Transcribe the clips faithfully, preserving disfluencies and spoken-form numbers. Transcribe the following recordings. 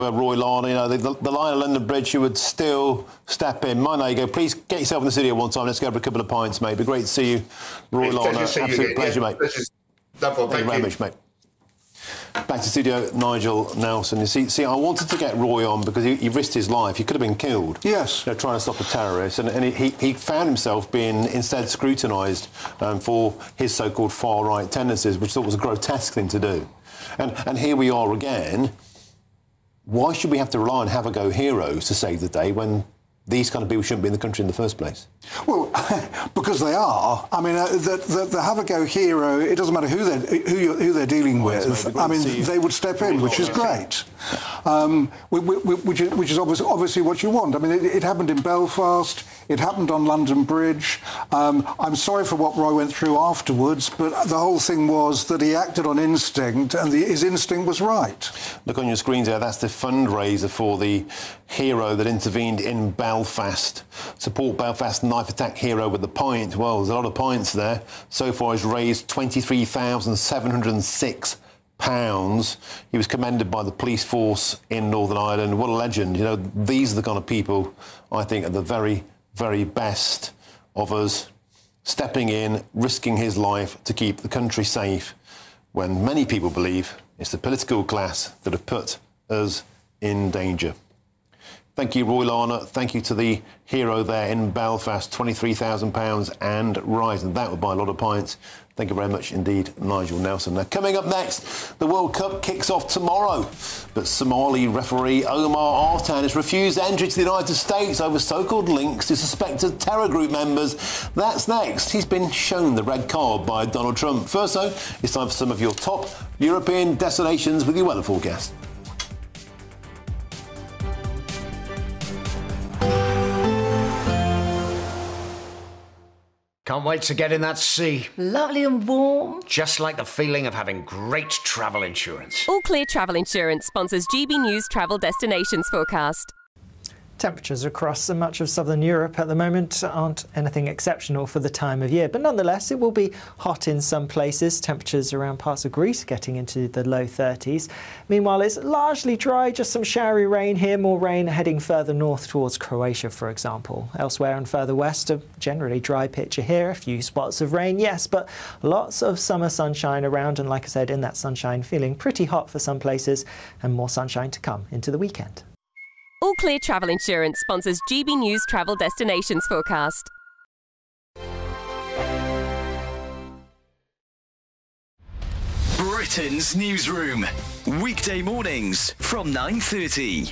Roy Lana, you know, the, the, the line of London Bridge, who would still step in. My Nago, please get yourself in the studio one time. Let's go over a couple of pints, mate. It'd be great to see you, Roy It's Lana. Pleasure Absolute you pleasure, yeah, mate. Pleasure. No problem. Thank, Thank you very much, mate. Back to studio, Nigel Nelson. You see, see, I wanted to get Roy on because he, he risked his life. He could have been killed. Yes. You know, trying to stop a terrorist. And, and he, he found himself being instead scrutinised um, for his so-called far-right tendencies, which I thought was a grotesque thing to do. And, and here we are again. Why should we have to rely on have-a-go heroes to save the day when these kind of people shouldn't be in the country in the first place? Well, because they are. I mean, uh, the, the, the have-a-go hero, it doesn't matter who they're, who, you're, who they're dealing with. I mean, they would step in, which is great, um, which is, which is obviously, obviously what you want. I mean, it, it happened in Belfast, it happened on London Bridge. Um, I'm sorry for what Roy went through afterwards, but the whole thing was that he acted on instinct, and the, his instinct was right. Look on your screens there, that's the fundraiser for the hero that intervened in Belfast. Support Belfast knife attack hero with the pint. Well, there's a lot of pints there. So far, he's raised twenty-three thousand seven hundred and six pounds. He was commended by the police force in Northern Ireland. What a legend. You know, these are the kind of people, I think, are the very, very best of us, stepping in, risking his life to keep the country safe, when many people believe it's the political class that have put us in danger. Thank you, Roy Lana. Thank you to the hero there in Belfast, twenty-three thousand pounds and rising. That would buy a lot of pints. Thank you very much indeed, Nigel Nelson. Now, coming up next, the World Cup kicks off tomorrow, but Somali referee Omar Artan has refused entry to the United States over so-called links to suspected terror group members. That's next. He's been shown the red card by Donald Trump. First, though, it's time for some of your top European destinations with your weather forecast. Can't wait to get in that sea. Lovely and warm. Just like the feeling of having great travel insurance. All Clear Travel Insurance sponsors G B News Travel Destinations Forecast. Temperatures across much of southern Europe at the moment aren't anything exceptional for the time of year, but nonetheless it will be hot in some places. Temperatures around parts of Greece getting into the low thirties. Meanwhile, it's largely dry, just some showery rain here, more rain heading further north towards Croatia, for example. Elsewhere and further west, a generally dry picture here, a few spots of rain, yes, but lots of summer sunshine around, and like I said, in that sunshine, feeling pretty hot for some places, and more sunshine to come into the weekend. All Clear Travel Insurance sponsors G B News Travel Destinations Forecast. Britain's Newsroom. Weekday mornings from nine thirty.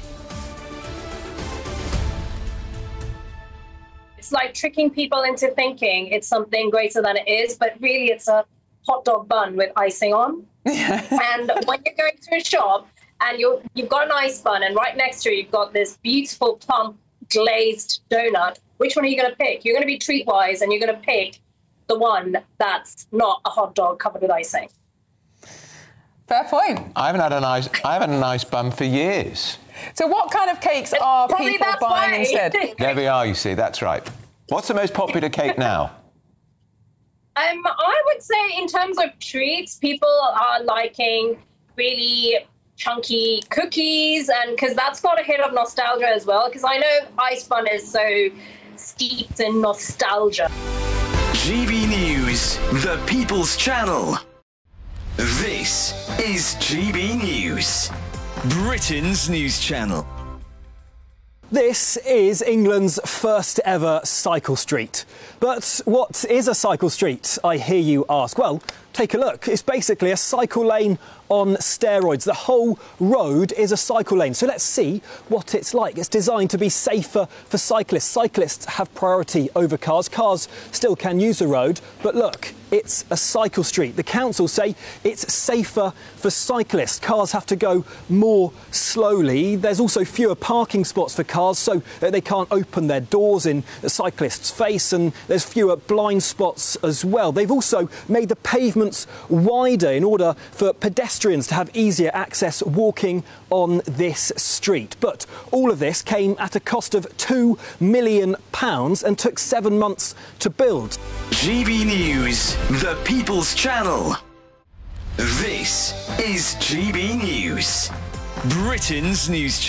It's like tricking people into thinking it's something greater than it is, but really it's a hot dog bun with icing on. And when you're going to a shop, and you're, you've got an ice bun, and right next to it, you've got this beautiful, plump, glazed donut. Which one are you going to pick? You're going to be treat-wise, and you're going to pick the one that's not a hot dog covered with icing. Fair point. I haven't had a nice, I haven't had a nice bun for years. So what kind of cakes are Probably people that's buying why. instead? There we are, you see, that's right. What's the most popular cake now? Um, I would say in terms of treats, people are liking really chunky cookies, and because that's got a hit of nostalgia as well, because I know ice bun is so steeped in nostalgia. G B News, the People's Channel. This is G B News, Britain's news channel. This is England's first ever cycle street. But what is a cycle street, I hear you ask? Well, take a look. It's basically a cycle lane on steroids. The whole road is a cycle lane. So let's see what it's like. It's designed to be safer for cyclists. Cyclists have priority over cars. Cars still can use the road, but look, it's a cycle street. The council say it's safer for cyclists. Cars have to go more slowly. There's also fewer parking spots for cars, so that they can't open their doors in a cyclist's face, and there's fewer blind spots as well. They've also made the pavements wider in order for pedestrians to have easier access walking on this street. But all of this came at a cost of two million pounds and took seven months to build. G B News, the People's Channel. This is G B News, Britain's news